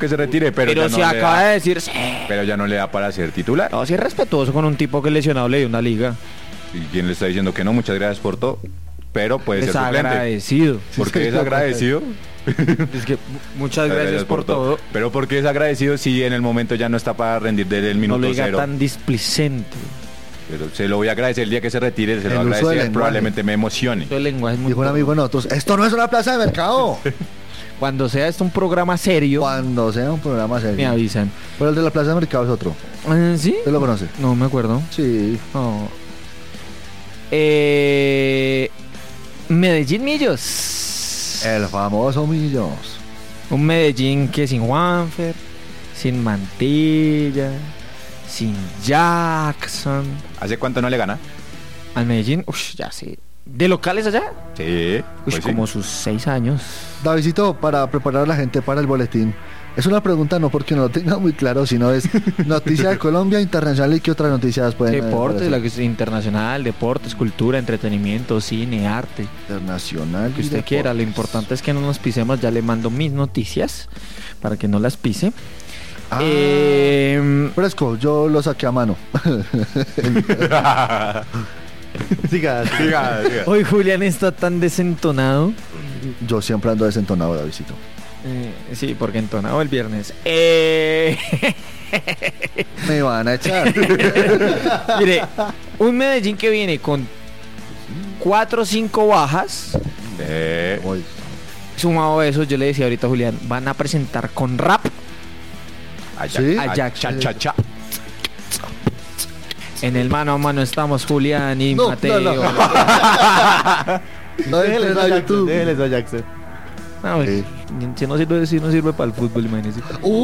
que se retire, pero ya si no acaba de decir... pero ya no le da para ser titular. No, si es respetuoso con un tipo que lesionado le dio una liga. ¿Y quién le está diciendo que no? Muchas gracias por todo, pero puede ser suplente. Desagradecido. ¿Por qué desagradecido? Es que muchas gracias por todo. Pero ¿por qué desagradecido si en el momento ya no está para rendir desde el minuto No lo diga cero? tan displicente. Pero se lo voy a agradecer el día que se retire, se lo El voy a uso del agradecer, lenguaje. probablemente me emocione. Eso del lenguaje es muy Dijo un amigo de nosotros, esto no es una plaza de mercado. Cuando sea esto un programa serio, Cuando sea un programa me serio. avisan. Pero el de la plaza de mercado es otro. ¿Sí? ¿Usted lo conoce? No me acuerdo. Sí. No. Medellín Millos. El famoso Millos. Un Medellín que sin Juanfer, sin Mantilla, sin Jackson. ¿Hace cuánto no le gana? Al Medellín, ya sí. ¿De locales allá? Sí. Pues como sí. sus 6 años. Davidito, para preparar a la gente para el boletín. Es una pregunta no porque no lo tenga muy claro, sino es noticia de Colombia, internacional y qué otras noticias pueden Deportes, aparecer? la que es internacional, deportes, cultura, entretenimiento, cine, arte. Internacional. Lo que y usted quiera. Lo deportes. importante es que no nos pisemos. Ya le mando mis noticias para que no las pise. Ah, fresco, yo lo saqué a mano. Siga. Diga. Hoy Julián está tan desentonado. Yo siempre ando desentonado, Davidito. Sí, porque entonado el viernes. Me van a echar. Mire, un Medellín que viene con 4 o 5 bajas. Uy, Sumado a eso, yo le decía ahorita a Julián, van a presentar con rap ¿Sí? a Jackson. Cha. En el mano a mano estamos Julián y No, Mateo. no. No entren a YouTube. Déjeles a Jackson. No, Sí. si no sirve para el fútbol, imagínese.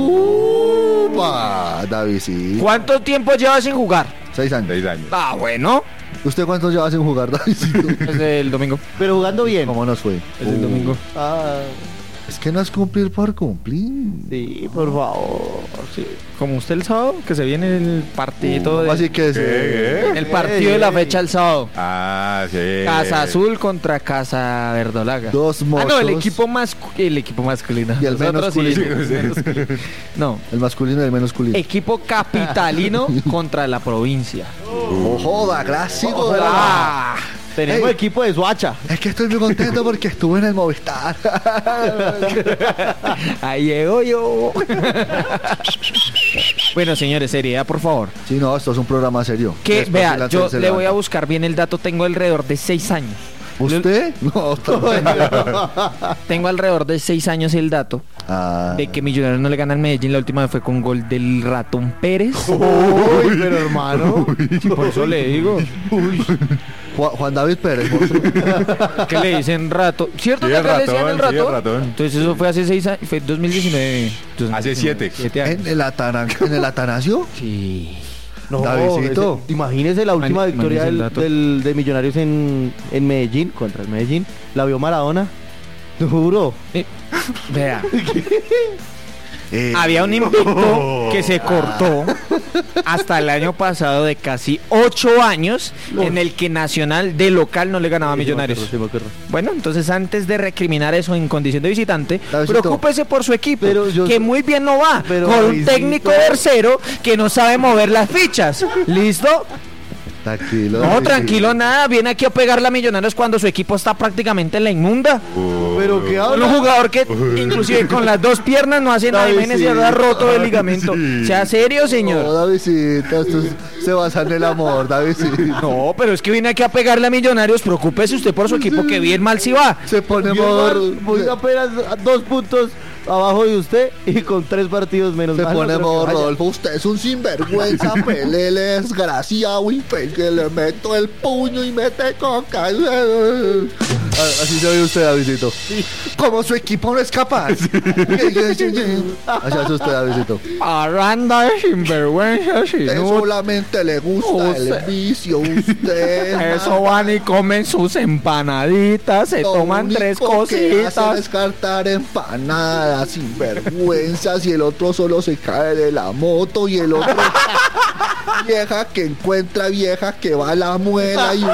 ¡Upa! David, sí. ¿Cuánto tiempo lleva sin jugar? 6 años. 6 años. Ah, bueno. ¿Usted cuántos lleva sin jugar, Davidito? Desde el domingo. Pero jugando bien. ¿Cómo nos fue? Desde el domingo. Ah, Es que no es cumplir por cumplir. sí, por favor. Sí. Como usted el sábado, que se viene el partido de... Así que El partido de la fecha el sábado. Ah, sí. Casa Azul contra Casa Verdolaga. dos mochos. No, el equipo masculino. Y el Nosotros menos sí, culino. el menos culino. No, El masculino y el menos culino. equipo capitalino contra la provincia. ¡Oh, joda! ¡Clásico! Ah, Tenemos Ey. equipo de Suacha. Es que estoy muy contento porque estuve en el Movistar. ahí llego yo. Bueno, señores, seriedad, por favor. Sí, no, esto es un programa serio. Que Después vea, la yo tercera le voy a levanta. buscar bien el dato. Tengo alrededor de 6 años. ¿Usted? No, Tengo alrededor de 6 años el dato Ah. de que Millonarios no le gana al Medellín. La última vez fue con gol del Ratón Pérez. Uy, pero hermano. Por eso le digo. Juan David Pérez. monstruo. ¿Qué le dicen rato? ¿Cierto Sí, que el acá le decían el ratón, sí, ratón? el ratón. Entonces eso fue hace 6 años, fue 2019. Hace 7. 7 años. ¿En el Atanasio? Sí. No, Davidcito. Imagínese la última Imagínese victoria el dato. de Millonarios en Medellín, contra el Medellín. La vio Maradona. Duro. Vea, había un invicto que se cortó hasta el año pasado de casi 8 años en el que Nacional de local no le ganaba a Millonarios. Sí, me acuerdo. Bueno, entonces antes de recriminar eso en condición de visitante, Davidito. preocúpese por su equipo, Pero yo- que muy bien no va, Pero, con un Davidito. técnico tercero que no sabe mover las fichas. ¿Listo? Tranquilo. No, David. tranquilo, nada. Viene aquí a pegarle a Millonarios cuando su equipo está prácticamente en la inmunda. Pero qué Con un habla. jugador que inclusive con las 2 piernas no hace nada. David, Imagínese, sí. ha roto el ligamento. Sea serio, No, señor. Davidito, esto se basa en el amor, Davidito. No, pero es que viene aquí a pegarle a Millonarios. Preocúpese usted por su equipo, que bien mal si va. Se pone Yo modo... voy apenas a 2 puntos abajo de usted y con 3 partidos menos. Se mal, pone no creo modo que vaya. Rodolfo, usted es un sinvergüenza, pelele, desgraciado, y que le meto el puño y mete coca. Así se oye usted, Davidito. Como su equipo no es capaz. Así hace usted, Davidito. Aranda de sinvergüenza, si Usted no. solamente le gusta el Usted- vicio, usted. Eso van y comen sus empanaditas, se Lo toman único 3 que hacen es cositas. cartar empanadas, sinvergüenzas, y el otro solo se cae de la moto, y el otro vieja que encuentra vieja que va a la muela, y usted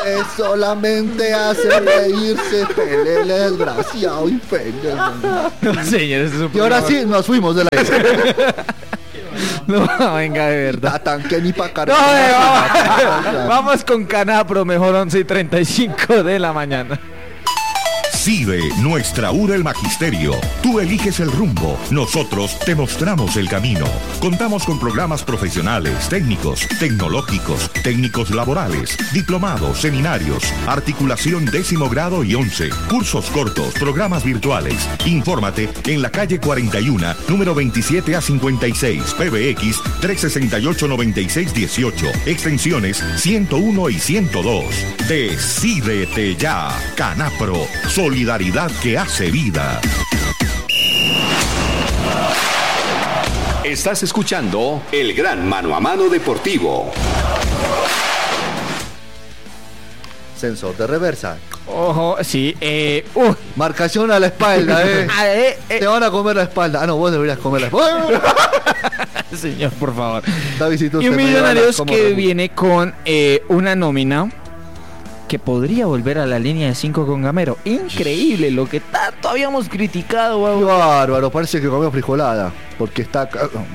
usted solamente hace reírse, pelele desgraciado y pendejo. No, señor, eso es un Y ahora programa- sí, nos fuimos de la... No, venga, de verdad. Tanque ni pa' No, cargar. vamos con Canapro, mejor 11:35 de la mañana. CIDE, nuestra URA el Magisterio. Tú eliges el rumbo, nosotros te mostramos el camino. Contamos con programas profesionales, técnicos, tecnológicos, técnicos laborales, diplomados, seminarios, articulación 10º grado y 11, cursos cortos, programas virtuales. Infórmate en la calle 41, número 27 a 56, PBX 368-9618, extensiones 101 y 102. Decídete ya, Canapro. Solidaridad que hace vida. Estás escuchando el gran mano a mano deportivo. Sensor de reversa. Ojo, sí, Marcación a la espalda, Te van a comer la espalda. Ah, no, vos deberías comer la espalda. señor, por favor. Davidito, Y un usted me Millonarios lleva que como viene con una nómina que podría volver a la línea de 5 con Gamero. Increíble, lo que tanto habíamos criticado. Qué Guau. bárbaro, parece que comió frijolada. Porque está...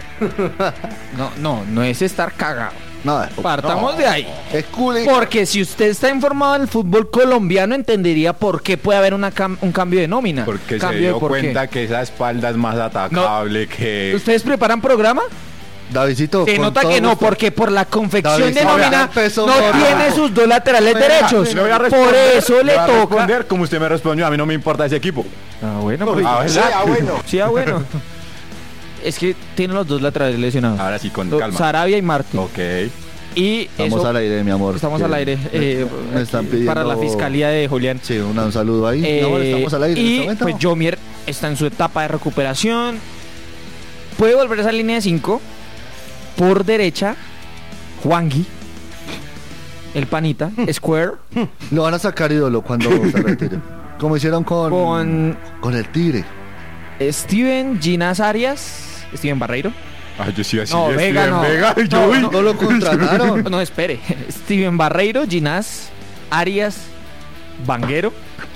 No es estar cagado. No, Partamos de ahí. es cool. Porque si usted está informado del fútbol colombiano, entendería por qué puede haber un cambio de nómina. Porque se Cambio de dio por qué. cuenta que esa espalda es más atacable que... ¿Ustedes preparan programa? Davidito, Se con nota todo que no, gusto. porque por la confección David, de no, nómina empezó no por- tiene sus dos laterales derechos. Le voy a Por responder, eso le voy a toca. responder como usted me respondió. A mí no me importa ese equipo. Ah, bueno, Ah, ¿verdad? Sí, bueno. Es que tiene los dos laterales lesionados. Ahora sí, con Los- calma. Sarabia y Martín. Ok. Y Estamos eso- al aire, mi amor. Estamos Que al aire. me están pidiendo... Para la fiscalía de Julián. Sí, un saludo ahí. Mi amor, estamos al aire en y este momento. pues Jomier está en su etapa de recuperación. Puede volver a esa línea de 5. Por derecha, Juangui, el panita, Square, Lo van a sacar ídolo cuando se retire. Como hicieron con el Tigre. Steven Ginás Arias, Steven Barreiro. Ay, yo sí así. No, Vega no. Vega, y yo, No, uy. No lo contrataron. No, espere. Steven Barreiro, Ginás Arias, Vanguero,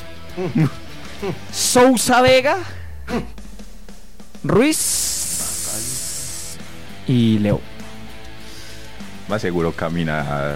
Sousa Vega, Ruiz y Leo. Más seguro caminar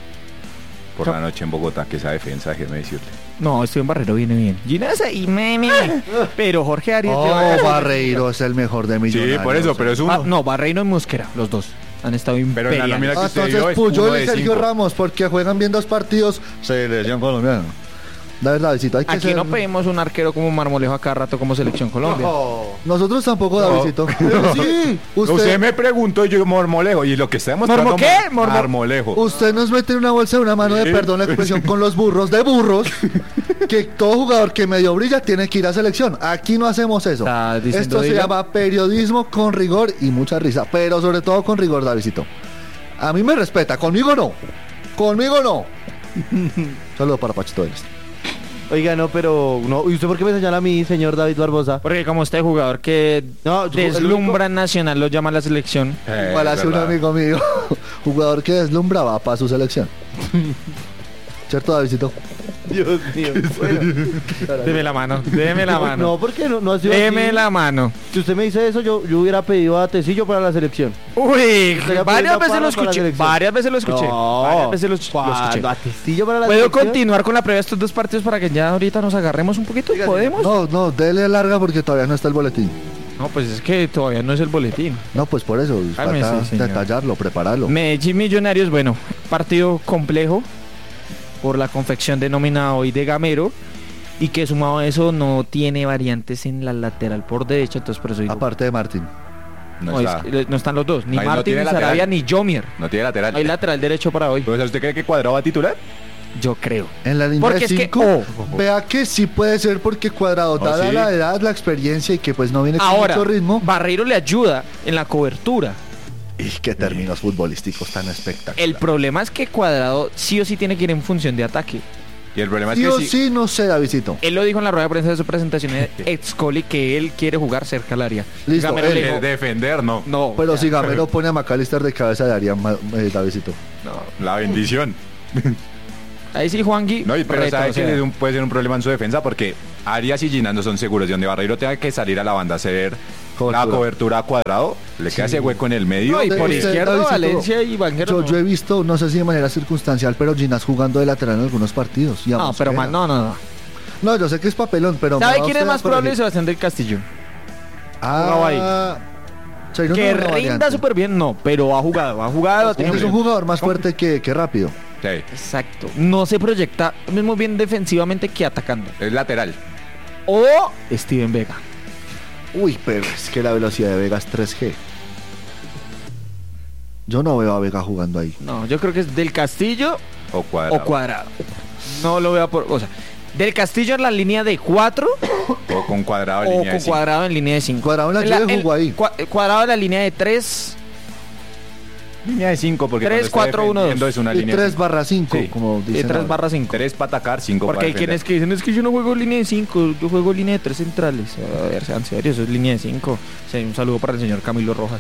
por la noche en Bogotá que esa defensa, déjeme decirle. No, Steven Barreiro viene bien. Ginás y meme. Pero Jorge Arias. Oh, Barreiro es el mejor de Sí, Millonarios. por eso, pero es uno. No, Barreiro y Mosquera, los dos. Han estado Pero en la imperiales. nómina que usted vio Entonces es uno Puyol de y Sergio 5. Ramos, porque juegan bien 2 partidos. Selección colombiana. La verdad, Davidito, hay que Aquí ser... no pedimos un arquero como Marmolejo a cada rato como Selección Colombia. Nosotros tampoco, Davidito. Sí, Usted me preguntó y yo mormolejo. Y lo que estamos ¿Mormo qué? Marmolejo. Usted nos mete en una bolsa de una mano de Sí. perdón la expresión con los burros de burros, que todo jugador que medio brilla tiene que ir a selección. Aquí no hacemos eso. ¿Está diciendo Esto se Dylan? llama periodismo con rigor y mucha risa, pero sobre todo con rigor, Davidito. A mí me respeta, conmigo no. Conmigo no. Saludos para Pachito Vélez. Oiga, no, pero... no. ¿Y usted por qué me señala a mí, señor David Barbosa? Porque como este jugador que No, deslumbra en Nacional lo llama a la selección. Igual hace un amigo mío, jugador que deslumbra va para su selección. ¿Cierto, Davidito? Dios mío. Deme la mano, deme la mano. No, porque no ha sido Deme así. la mano. Si usted me dice eso, yo hubiera pedido a Tecillo para la selección. Uy, Estaría varias pidiendo veces lo paro para la escuché. selección. Varias veces lo escuché. Varias veces lo escuché. ¿Cuándo? ¿A Tecillo para la ¿Puedo selección? continuar con la previa de estos dos partidos para que ya ahorita nos agarremos un poquito? ¿Podemos? No, dele larga porque todavía no está el boletín. No, pues es que todavía no es el boletín. No, pues por eso, Cálmese, falta señor. detallarlo, prepararlo. Medellín Millonarios, bueno, partido complejo por la confección de nómina hoy de Gamero y que sumado a eso no tiene variantes en la lateral por derecha, entonces por eso digo, Aparte de Martín. no, es que no están los dos, ni Ahí no Martín, tiene ni lateral. Sarabia, ni Jomier. No tiene lateral. No hay lateral derecho para hoy, O sea, ¿usted cree que Cuadrado va a titular? yo creo. En la línea Porque de es que, 5, vea que sí puede ser porque Cuadrado, dada sí. la edad, la experiencia y que pues no viene con Ahora, mucho ritmo. Barreiro le ayuda en la cobertura. Y qué términos futbolísticos tan espectaculares. El problema es que Cuadrado sí o sí tiene que ir en función de ataque. Y el problema es Sí que o si- sí, no sé, Davidito. Él lo dijo en la rueda de prensa de su presentación de Excoli que él quiere jugar cerca al área. Listo, Gamero él- le dijo, defender, no. no, Pero o sea, si Gamero pone a McAllister de cabeza de área, Davidito. La bendición. Ahí sí, Juangui. No, pero sabe que retrocede. puede ser un problema en su defensa porque Arias y Ginás no son seguros. Y donde Barreiro tenga que salir a la banda a hacer la cobertura a Cuadrado, le queda ese hueco en el medio. No, y por Usted, izquierda Davidcito, Valencia y Vanguero. Yo he visto, no sé si de manera circunstancial, pero Ginás jugando de lateral en algunos partidos. Y a No, pero Mosquera. no. No, yo sé que es papelón, pero... ¿Sabe me va quién es usted a más probable? corregir. Sebastián del Castillo. Ah, Chairo no Que es una rinda variante. súper bien, no, pero ha jugado, ha tenido Es un jugador más fuerte que rápido. Sí, Exacto. No se proyecta mismo bien defensivamente que atacando. es lateral. O Steven Vega. Uy, pero es que la velocidad de Vega es 3G. Yo no veo a Vega jugando ahí. No, yo creo que es del Castillo O Cuadrado. o Cuadrado. No lo veo por... O sea, del Castillo en la línea de 4 O con Cuadrado en o línea de con cinco. Cuadrado en línea de 5. Cuadrado en la Juve jugó ahí. Cuadrado en la línea de 3. Línea de 5 porque 3, cuando esté 4, 1, 2. defendiendo es una Y línea 3/5, Sí. como De dicen. 3/5. 3 para atacar, 5 para Porque hay defender. quienes que dicen, es que yo no juego línea de 5, yo juego línea de 3 centrales. A ver, sean serios, eso es línea de 5. Un saludo para el señor Camilo Rojas.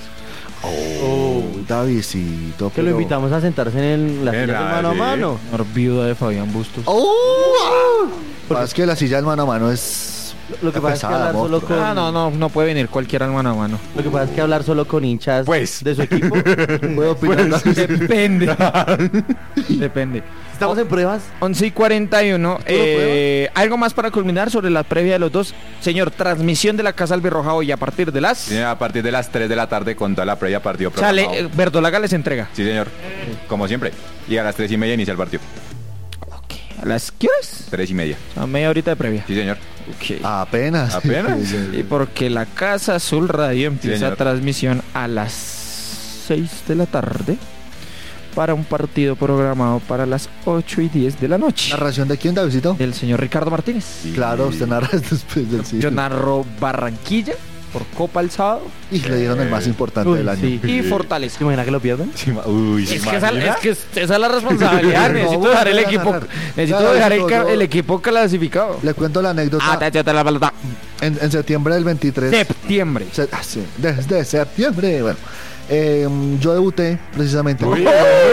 Davidcito. Que lo invitamos a sentarse en la silla del mano a sí. mano. Señor viuda de Fabián Bustos. Es que la silla del mano a mano es... Lo que pasa es que pesada, hablar solo monstruo. con... No puede venir cualquiera al mano a mano. Lo que pasa es que hablar solo con hinchas Pues. de su equipo. Puedo opinar. Depende. Depende. Estamos en pruebas. 11:41. Algo más para culminar sobre la previa de los dos. Señor, transmisión de la Casa Albirroja hoy a partir de las... Sí, a partir de las 3 de la tarde con toda la previa partido programado. Sale, Verdolaga les entrega. Sí, señor. Como siempre. Y a las 3:30 inicia el partido. ¿A las qué horas? 3:30. A media horita de previa. Sí, señor. Ok. Apenas. Apenas. Y porque la Casa Azul Radio empieza señor. transmisión a las 6 de la tarde para un partido programado para las 8:10 de la noche. ¿Narración de quién, Davidcito? Del señor Ricardo Martínez. Claro, usted narra después del Yo sitio. narro Barranquilla por Copa el sábado Y le dieron el más importante Uy, del año. sí. y Fortaleza. ¿Se imagina que lo pierdan? Uy, ¿se Es que, esa imagina? es la responsabilidad. No, Necesito voy a dejar el narrar. equipo. Necesito Ya, dejar yo- el equipo clasificado. Le cuento la anécdota. Te la pelota. En septiembre del 23. Septiembre. Sí, desde septiembre. Bueno, yo debuté precisamente Uy,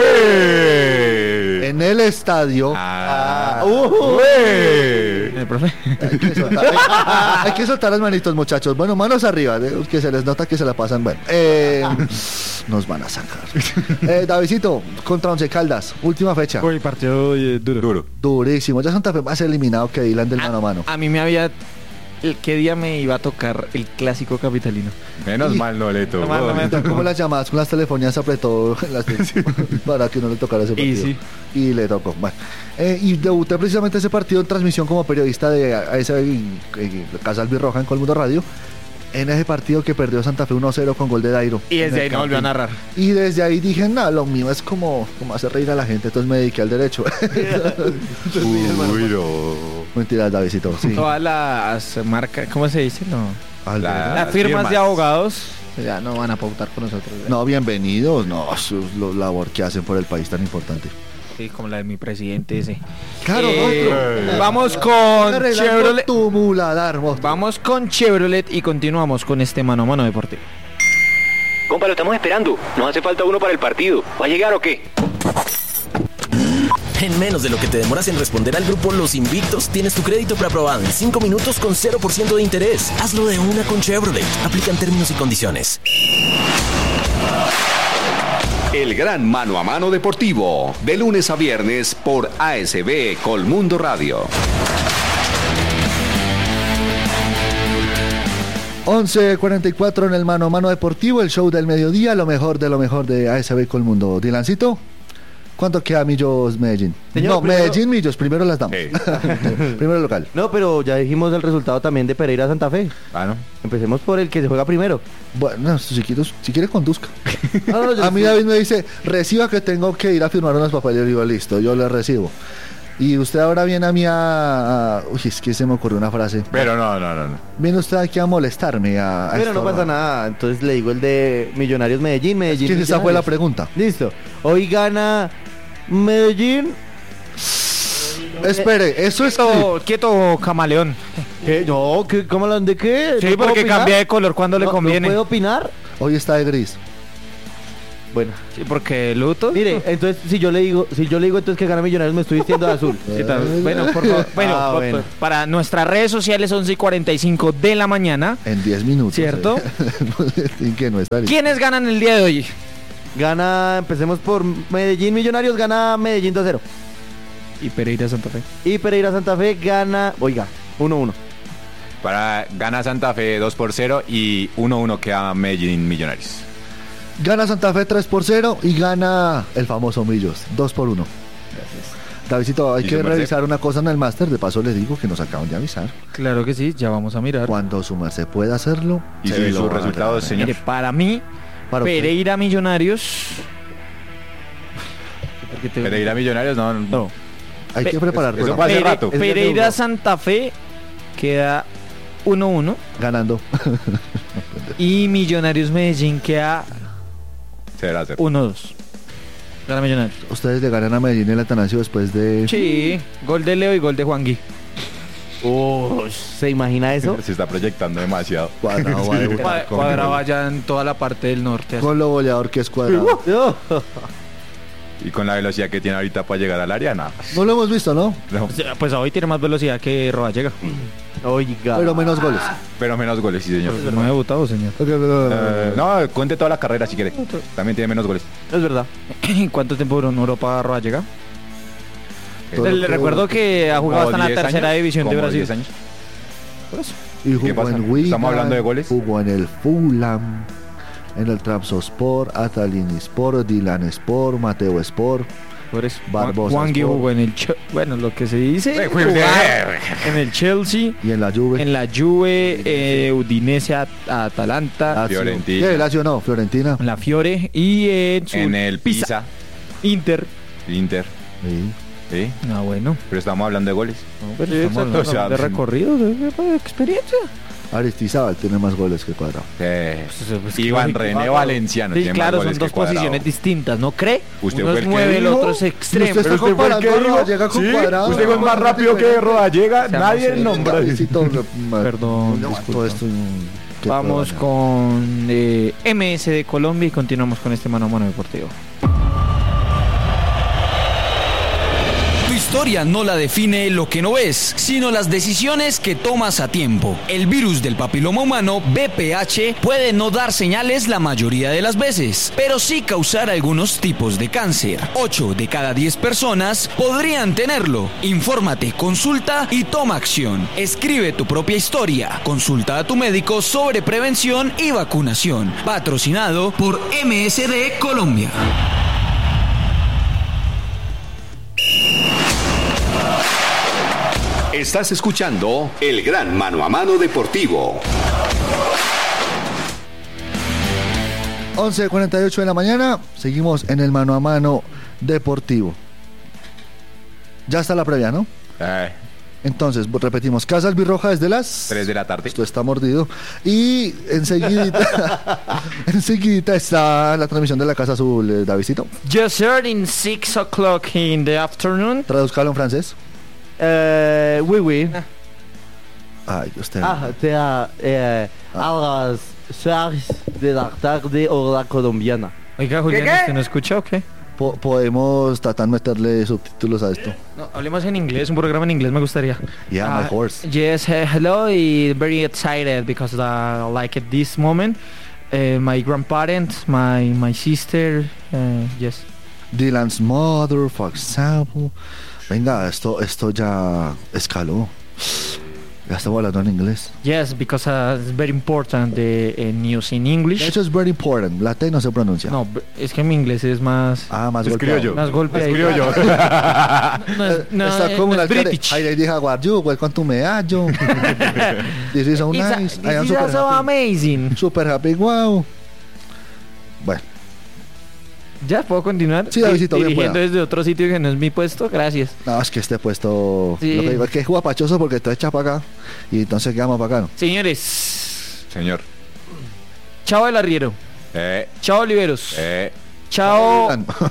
en el estadio. El profe. Hay que soltar las manitos, muchachos. Bueno, manos arriba, que se les nota que se la pasan. Bueno, nos van a sacar. Davidcito, contra Once Caldas, última fecha. Uy, partido duro. Durísimo. Ya Santa Fe va a ser eliminado que Dylan del mano a mano. A mí me había... ¿Qué día me iba a tocar el clásico capitalino? Menos Y- mal no le tocó. No, me- Ya como las llamadas con las telefonías apretó para que no le tocara ese partido. sí. Y le tocó. Bueno. Y debuté precisamente ese partido en transmisión como periodista de esa Casa Albirroja en Colmundo Radio. En ese partido que perdió Santa Fe 1-0 con gol de Dairo. Y en desde el ahí no volvió a Campín. narrar. Y desde ahí dije, nada, lo mío es como hacer reír a la gente, entonces me dediqué al derecho. Uy, no. Mentiras, Davidcito. Sí. Todas las marcas, ¿cómo se dice? No. Al derecho. Las firmas de abogados ya no van a pautar con nosotros. ¿eh? No, bienvenidos. No, su labor que hacen por el país tan importante. Sí, como la de mi presidente ese. Claro, otro. Vamos con Arreglando Chevrolet. tu muladar, monstruo. Vamos con Chevrolet y continuamos con este mano a mano deportivo. Compa, lo estamos esperando. Nos hace falta uno para el partido. ¿Va a llegar o qué? En menos de lo que te demoras en responder al grupo Los Invictos, tienes tu crédito preaprobado en 5 minutos con 0% de interés. Hazlo de una con Chevrolet. Aplican términos y condiciones. El gran mano a mano deportivo, de lunes a viernes por ASB Colmundo Radio. 11:44 en el mano a mano deportivo, el show del mediodía, lo mejor de ASB Colmundo. Dilancito, ¿cuánto queda Millos Medellín? Señor, No, primero- Medellín Millos, primero las damos. Sí. Primero el local. No, pero ya dijimos el resultado también de Pereira Santa Fe. Ah, ¿no? Empecemos por el que se juega primero. Bueno, si quiere conduzca. No, yo A mí sí. David me dice, reciba que tengo que ir a firmar unos papeles. Yo digo, listo, yo le recibo. Y usted ahora viene a mí Uy, es que se me ocurrió una frase. Pero no. Viene usted aquí a molestarme. A Pero no estorbar. pasa nada. Entonces le digo el de Millonarios Medellín. Es que esa fue la pregunta. Listo. Hoy gana Medellín. Espere, eso es Quieto, camaleón. ¿Qué? No, ¿cómo hablan de qué? Sí, ¿No puedo porque opinar? cambia de color cuando le ¿No conviene. puedo opinar? Hoy está de gris. Bueno. Sí, porque luto. Mire, entonces si yo le digo entonces que gana Millonarios, me estoy vistiendo de azul. Sí, bueno, por favor. Bueno, bueno. Para nuestras redes sociales 11:45 de la mañana. En 10 minutos. ¿Cierto? Que no está listo. ¿Quiénes ganan el día de hoy? Empecemos por Medellín Millonarios, gana Medellín 2-0. Y Pereira Santa Fe. Y Pereira Santa Fe gana, 1-1. Gana Santa Fe 2-0 y 1-1 queda Medellín Millonarios. Gana Santa Fe 3-0 y gana el famoso Millos 2-1. Gracias. Davidcito, hay ¿Y que su merced? revisar una cosa en el máster. De paso les digo que nos acaban de avisar. Claro que sí, ya vamos a mirar. Cuando su merced pueda hacerlo. ¿Y se lo sus van a resultados, dar. señor? Mire, para mí, Para usted. Pereira Millonarios. Pereira Millonarios, no. No. Hay que preparar. eso programa. fue hace rato. Pereira Santa Fe queda 1-1 Ganando. y Millonarios Medellín queda 0-0. 1-2. Gana Millonarios. Ustedes le ganan a Medellín el Atanasio después de... Sí, gol de Leo y gol de Juan Gui. ¿Se imagina eso? Se está proyectando demasiado. Cuadrado va a debutar con Cuadrado gol. allá en toda la parte del norte. Con lo goleador que es Cuadrado. Y con la velocidad que tiene ahorita para llegar al área, nada. No lo hemos visto, ¿no? No, Pues hoy tiene más velocidad que Rodallega. Oiga. Pero menos goles. pero menos goles, sí, señor. No ha debutado, señor. No, cuente toda la carrera si quiere. También tiene menos goles. Es verdad. ¿Cuánto tiempo duró en Europa Rodallega? Todo Le lo que recuerdo que ha jugado hasta en la 10 tercera años, división de como Brasil. 10 años. Y ¿Qué jugó pasa? en Wigan. Estamos hablando de goles. Jugó en el Fulham, en el Trabzonspor, Atalini Sport, Dylan Sport, Mateo Sport. Por eso. Barbosa Juan Gui Sport. jugó en el bueno, lo que se dice Juan Gui. jugar en el Chelsea, Y en la Juve. en la Juve, Udinese, Atalanta, Lazio. Fiorentina. ¿Qué? Lazio no, Fiorentina. en la Fiore y En el Pisa. Inter. Inter. Sí. Sí. Ah, bueno. Pero estamos hablando de goles. No, pero Sí, estamos exacto, hablando o sea, de recorrido, de experiencia. Aristizábal tiene más goles que Cuadrado. Pues, Iván lógico. René Valenciano Sí, tiene claro, más son goles dos que Cuadrado. posiciones distintas, ¿no cree? Usted Uno fue es el que 9, el dijo. otro es Y extremo. usted está Pero usted fue el comparando que a dijo. Rodallega con Sí, Cuadrado. usted fue más rápido que Rodallega. Seamos Nadie serios. nombra. Perdón, No, disculpa. todo esto, ¿qué Vamos puedo con MS de Colombia y continuamos con este mano a mano deportivo. Tu historia no la define lo que no ves, sino las decisiones que tomas a tiempo. El virus del papiloma humano, VPH, puede no dar señales la mayoría de las veces, pero sí causar algunos tipos de cáncer. 8 de cada 10 personas podrían tenerlo. Infórmate, consulta y toma acción. Escribe tu propia historia. Consulta a tu médico sobre prevención y vacunación. Patrocinado por MSD Colombia. Estás escuchando El Gran Mano a Mano Deportivo. 11:48 de la mañana. Seguimos en el mano a mano deportivo. Ya está la previa, ¿no? Entonces, repetimos, Casa Albirroja desde las 3 de la tarde. Esto está mordido. Y enseguidita está la transmisión de la Casa Azul, Davidito. Just heard in 6 o'clock in the afternoon. Traduzcalo en francés. Oui, oui. Ay, usted. A las 6 de la tarde, hora colombiana. Oiga, Julián, ¿usted no escucha o qué? Podemos tratar de meterle subtítulos a esto. No, hablemos en inglés, un programa en inglés me gustaría. Yeah, my horse. Yes, hello, very excited because like at this moment, my grandparents, my sister, yes. Dylan's mother, for example. Venga, esto ya escaló. Ya estamos hablando en inglés. Yes, because it's very important the news in English. Eso es very important. La T no se pronuncia. No, es que mi inglés es más... Más Es golpeado. criollo. Más golpeadito. Es criollo. Está como la British. I dije, how are you? Welcome to Medallo. This is so nice. I am This super is so happy. amazing. Super happy, wow. Bueno, ¿Ya puedo continuar? Sí, Davidito, bien dirigiendo pueda. desde otro sitio que no es mi puesto, gracias. no, es que este puesto. Sí. Lo que digo es que es guapachoso porque tú echas para acá y entonces quedamos para acá, ¿no? Señores, Señor. chao el arriero, chao Oliveros, chao...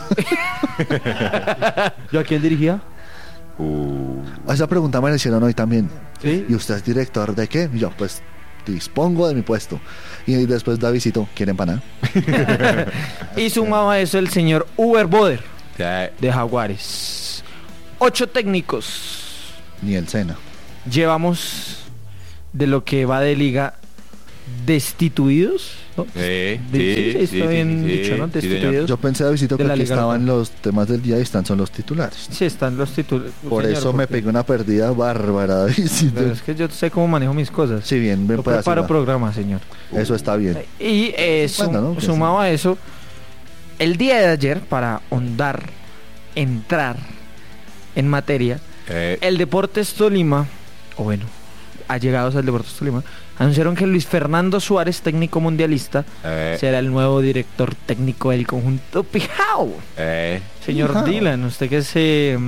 ¿Yo a quién dirigía? Esa pregunta me la hicieron hoy también. ¿Sí? ¿Y usted es director de qué? Y yo, pues, dispongo de mi puesto. Y después Davidcito, ¿quiere empanada? Y sumado a eso el señor Uber Boder Ya, de Jaguares. 8 técnicos Ni el Sena. llevamos de lo que va de liga destituidos, ¿no? sí, Está bien dicho, ¿no? sí, señor. Destituidos. Yo pensé, Davidcito, De que la aquí Liga estaban Local. los temas del día y son los titulares. Sí, están los títulos. Por señor, eso me porque- pegué una perdida bárbara, Davidcito. Pero es que yo sé cómo manejo mis cosas. Sí, bien, bien Yo puede preparo hacerla. programa, señor. Eso está bien. Y Bueno, ¿no? Que sumado a eso, el día de ayer, para entrar en materia, el Deportes Tolima, o bueno, allegados al Deportes Tolima, anunciaron que Luis Fernando Suárez, técnico mundialista, será el nuevo director técnico del conjunto Pijao. Señor Pijao. Dylan, usted que es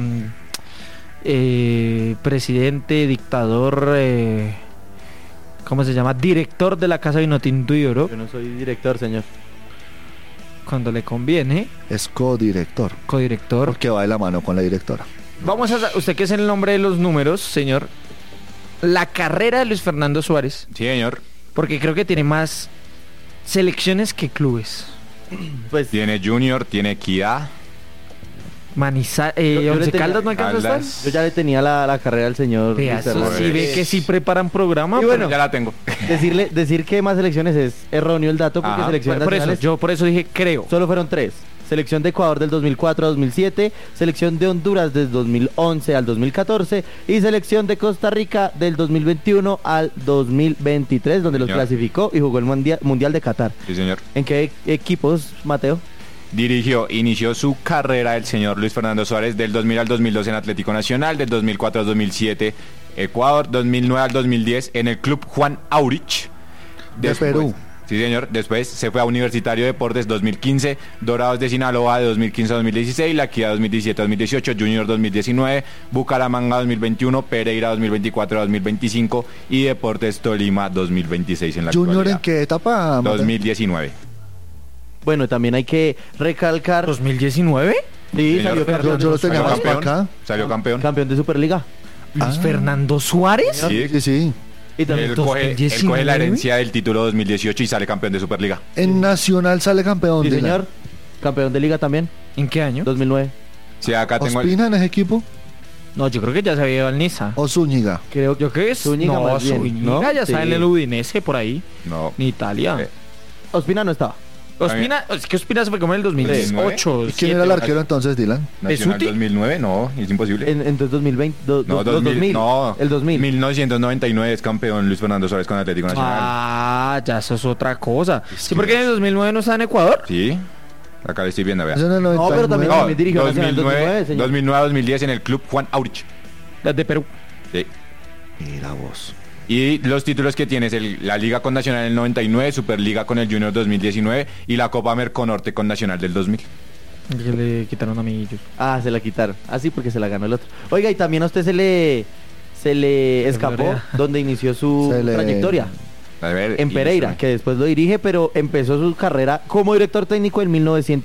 presidente, dictador, ¿cómo se llama? Director de la Casa Vinotinto y Oro, Yo no soy director, señor. cuando le conviene, Es codirector. codirector. Porque va de la mano con la directora. Vamos a usted que es el nombre de los números, señor. La carrera de Luis Fernando Suárez, Sí, señor. porque creo que tiene más selecciones que clubes. Pues Tiene Junior, tiene Equidad. yo Once le tenía- Caldas no alcanzó a estar. Caldas. yo ya le tenía la carrera al señor. Vea, Luis eso Fernando. sí ve que sí preparan programa. Y pero- bueno, Ya la tengo. Decir que más selecciones es erróneo el dato porque Ajá. selecciones por eso, nacionales yo por eso dije creo. solo fueron 3. Selección de Ecuador del 2004 a 2007, selección de Honduras del 2011 al 2014 y selección de Costa Rica del 2021 al 2023, donde los Señor. clasificó y jugó el Mundial de Qatar. Sí, señor. ¿En qué equipos, Mateo? Inició su carrera el señor Luis Fernando Suárez del 2000 al 2002 en Atlético Nacional, del 2004 al 2007 Ecuador, 2009 al 2010 en el Club Juan Aurich De Perú. Sí, señor. Después se fue a Universitario Deportes 2015, Dorados de Sinaloa de 2015 a 2016, La Equidad 2017 a 2018, Junior 2019, Bucaramanga 2021, Pereira 2024 a 2025 y Deportes Tolima 2026 en la ¿Junior en actualidad. qué etapa? Mateo? 2019. Bueno, también hay que recalcar... ¿2019? Sí, Señor. salió campeón, Yo lo tenía Salió más para campeón. acá. Salió campeón. campeón de Superliga. ¿Luis Fernando Suárez? Sí. Sí, sí. Y también Él coge 2019. la herencia del título 2018 y sale campeón de Superliga. En Nacional sale campeón. sí, Dylan. señor, campeón de Liga también, ¿En qué año? 2009. Sí, acá tengo el... ¿Ospina en ese equipo? No, yo creo que ya se había ido al Niza. ¿O Zúñiga? Creo Yo creo que es Zúñiga no, más bien, Zúñiga ¿no? ya está Sí. en el Udinese por ahí, No. en Italia. Ospina no estaba. Ospina, es que Ospina se fue como en el 2008. ¿Y quién era el arquero entonces, Dylan? Nacional ¿Besuti? 2009, no, es imposible. Entonces 2020, No, los 2000, no. el 2000. 1999 es campeón Luis Fernando Suárez con Atlético Nacional. Ah, ya eso es otra cosa. Sí, porque en el 2009 no estaba en Ecuador. Sí, acá le estoy viendo, vea. Eso en el No, pero 99. también- dirigió Nacional 2009, señor. 2009 a 2010 en el Club Juan Aurich. Las de Perú. Sí. Mira vos. Y los títulos que tienes, la Liga con Nacional en el 99, Superliga con el Junior 2019 y la Copa Merconorte con Nacional del 2000. Que le quitaron a amiguillos. Ah, se la quitaron. Ah, sí, porque se la ganó el otro. Oiga, y también a usted se le escapó Gloria. donde inició su Se le- trayectoria. A ver, En Pereira, que después lo dirige, pero empezó su carrera como director técnico en 1900.